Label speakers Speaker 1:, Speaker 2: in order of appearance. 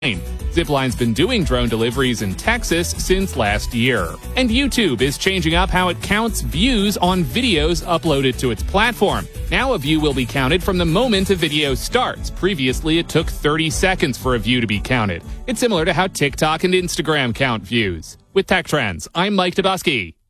Speaker 1: Zipline's been doing drone deliveries in Texas since last year. And YouTube is changing up how it counts views on videos uploaded to its platform. Now a view will be counted from the moment a video starts. Previously, it took 30 seconds for a view to be counted. It's similar to how TikTok and Instagram count views. With Tech Trends, I'm Mike Dubusky.